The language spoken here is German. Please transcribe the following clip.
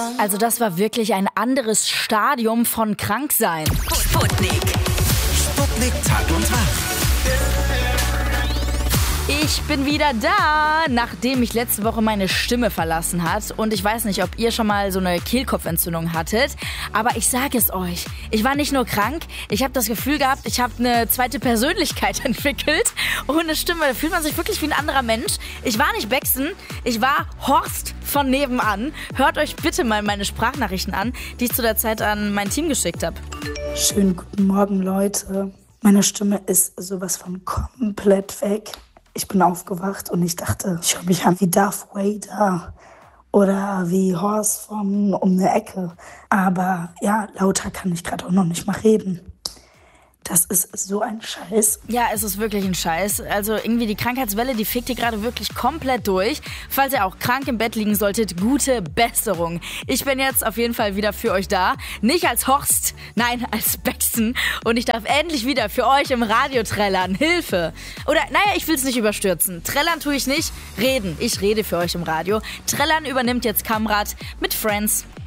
Also das war wirklich ein anderes Stadium von Kranksein. Sputnik. Sputnik Tag und Tag. Ich bin wieder da, nachdem mich letzte Woche meine Stimme verlassen hat. Und ich weiß nicht, ob ihr schon mal so eine Kehlkopfentzündung hattet. Aber ich sage es euch, ich war nicht nur krank, ich habe das Gefühl gehabt, ich habe eine zweite Persönlichkeit entwickelt. Ohne Stimme, da fühlt man sich wirklich wie ein anderer Mensch. Ich war nicht Bexen, ich war Horst von nebenan. Hört euch bitte mal meine Sprachnachrichten an, die ich zu der Zeit an mein Team geschickt habe. Schönen guten Morgen, Leute. Meine Stimme ist sowas von komplett weg. Ich bin aufgewacht und ich dachte, ich höre mich an wie Darth Vader oder wie Horst von um eine Ecke. Aber ja, lauter kann ich gerade auch noch nicht mal reden. Das ist so ein Scheiß. Ja, es ist wirklich ein Scheiß. Also irgendwie die Krankheitswelle, die fegt hier gerade wirklich komplett durch. Falls ihr auch krank im Bett liegen solltet, gute Besserung. Ich bin jetzt auf jeden Fall wieder für euch da. Nicht als Horst, nein, als Bexen. Und ich darf endlich wieder für euch im Radio trällern. Hilfe! Oder, naja, ich will es nicht überstürzen. Trällern tue ich nicht, reden. Ich rede für euch im Radio. Trällern übernimmt jetzt Kamrat mit Friends.